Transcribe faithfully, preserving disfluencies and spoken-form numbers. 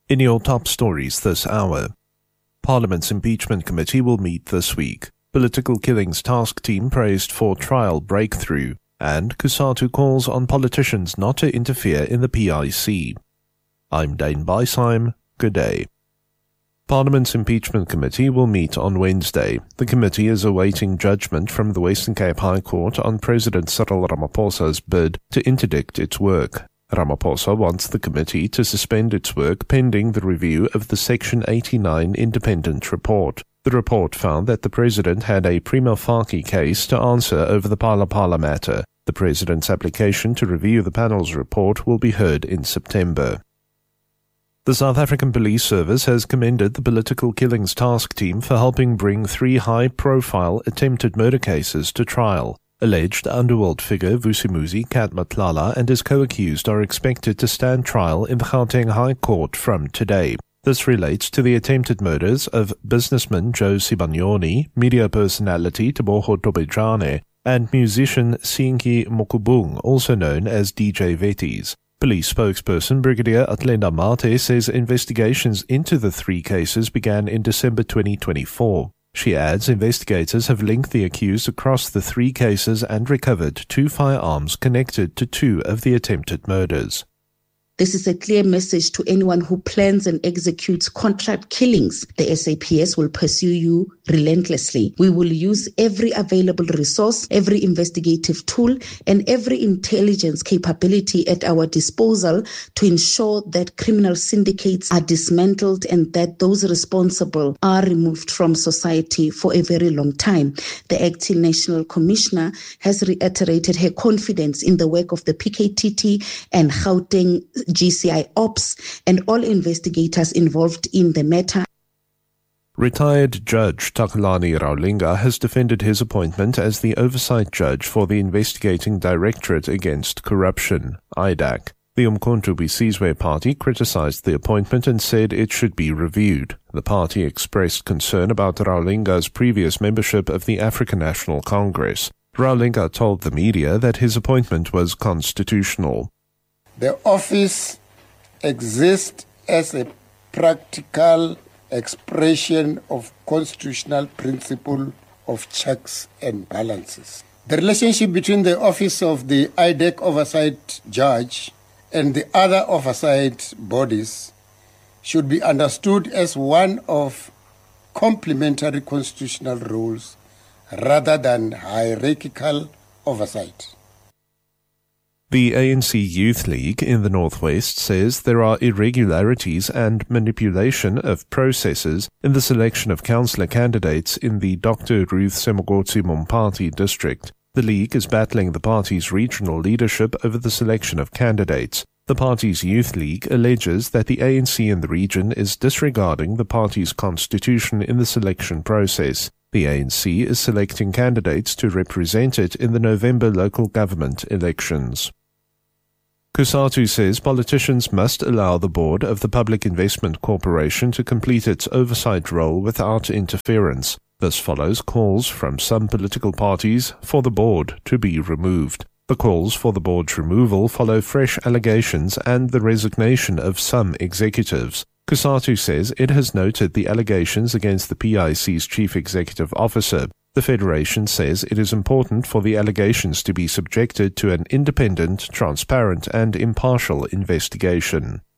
In your top stories this hour, Parliament's impeachment committee will meet this week. Political Killings Task Team praised for trial breakthrough, and Cosatu calls on politicians not to interfere in the P I C. I'm Dane Beisheim. Good day. Parliament's impeachment committee will meet on Wednesday. The committee is awaiting judgment from the Western Cape High Court on President Cyril Ramaphosa's bid to interdict its work. Ramaphosa wants the committee to suspend its work pending the review of the Section eighty-nine independent report. The report found that the president had a prima facie case to answer over the Phala Phala matter. The president's application to review the panel's report will be heard in September. The South African Police Service has commended the Political Killings Task Team for helping bring three high-profile attempted murder cases to trial. Alleged underworld figure Vusimuzi Kat Matlala and his co-accused are expected to stand trial in the Gauteng High Court from today. This relates to the attempted murders of businessman Joe Sibanyoni, media personality Tebogo Tobejane, and musician Sinki Mokubung, also known as D J Vetties. Police spokesperson Brigadier Atlenda Mate says investigations into the three cases began in December twenty twenty-four. She adds investigators have linked the accused across the three cases and recovered two firearms connected to two of the attempted murders. This is a clear message to anyone who plans and executes contract killings. The S A P S will pursue you relentlessly. We will use every available resource, every investigative tool, and every intelligence capability at our disposal to ensure that criminal syndicates are dismantled and that those responsible are removed from society for a very long time. The Acting National Commissioner has reiterated her confidence in the work of the P K T T and Gauteng G C I Ops and all investigators involved in the matter. Retired Judge Takalani Raulinga has defended his appointment as the oversight judge for the Investigating Directorate Against Corruption, I D A C. The Umkhonto weSizwe party criticized the appointment and said it should be reviewed. The party expressed concern about Raulinga's previous membership of the African National Congress. Raulinga told the media that his appointment was constitutional. The office exists as a practical expression of constitutional principle of checks and balances. The relationship between the office of the I D A C oversight judge and the other oversight bodies should be understood as one of complementary constitutional roles rather than hierarchical oversight. The A N C Youth League in the Northwest says there are irregularities and manipulation of processes in the selection of councillor candidates in the Doctor Ruth Semogotsi Mompati district. The league is battling the party's regional leadership over the selection of candidates. The party's Youth League alleges that the A N C in the region is disregarding the party's constitution in the selection process. The A N C is selecting candidates to represent it in the November local government elections. Cosatu says politicians must allow the board of the Public Investment Corporation to complete its oversight role without interference. This follows calls from some political parties for the board to be removed. The calls for the board's removal follow fresh allegations and the resignation of some executives. Cosatu says it has noted the allegations against the P I C's chief executive officer. The Federation says it is important for the allegations to be subjected to an independent, transparent and impartial investigation.